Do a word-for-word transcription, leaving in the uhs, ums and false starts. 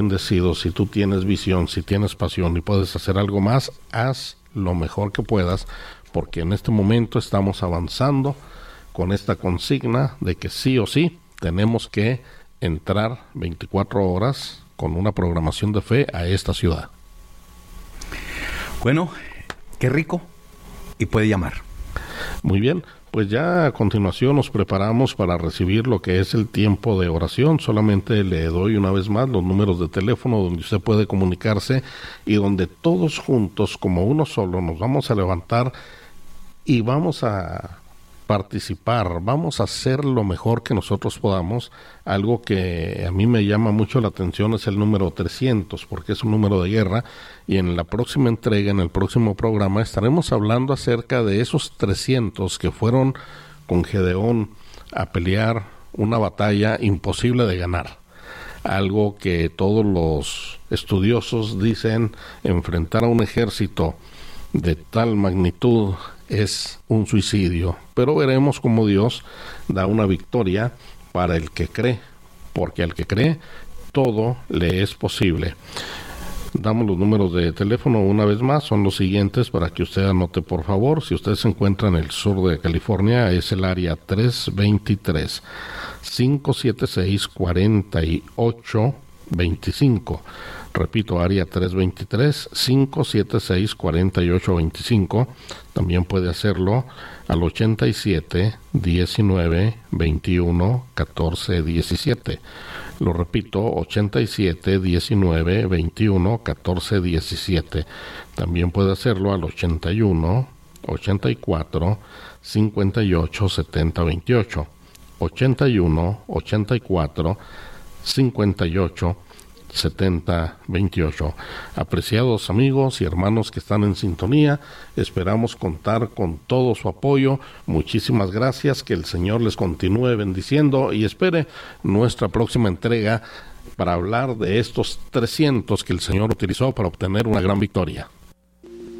bendecido, si tú tienes visión, si tienes pasión y puedes hacer algo más, haz lo mejor que puedas, porque en este momento estamos avanzando con esta consigna de que sí o sí tenemos que entrar veinticuatro horas con una programación de fe a esta ciudad. Bueno, qué rico, y puede llamar. Muy bien, pues ya a continuación nos preparamos para recibir lo que es el tiempo de oración. Solamente le doy una vez más los números de teléfono donde usted puede comunicarse y donde todos juntos, como uno solo, nos vamos a levantar y vamos a participar, vamos a hacer lo mejor que nosotros podamos. Algo que a mí me llama mucho la atención es el número trescientos, porque es un número de guerra, y en la próxima entrega, en el próximo programa, estaremos hablando acerca de esos trescientos que fueron con Gedeón a pelear una batalla imposible de ganar. Algo que todos los estudiosos dicen, enfrentar a un ejército de tal magnitud es un suicidio, pero veremos cómo Dios da una victoria para el que cree, porque al que cree todo le es posible. Damos los números de teléfono una vez más, son los siguientes para que usted anote, por favor. Si usted se encuentra en el sur de California, es el área tres dos tres, cinco siete seis, cuatro ocho dos cinco. Repito, área tres dos tres, cinco siete seis, cuatro ocho dos cinco. También puede hacerlo al ochenta y siete, diecinueve, veintiuno, catorce, diecisiete. Lo repito, ochenta y siete, diecinueve, veintiuno, catorce, diecisiete. También puede hacerlo al ochenta y uno, ochenta y cuatro, cincuenta y ocho, setenta, veintiocho. ochenta y uno, ochenta y cuatro, cincuenta y ocho, setenta, veintiocho. Apreciados amigos y hermanos que están en sintonía, esperamos contar con todo su apoyo. Muchísimas gracias, que el Señor les continúe bendiciendo y espere nuestra próxima entrega para hablar de estos trescientos que el Señor utilizó para obtener una gran victoria.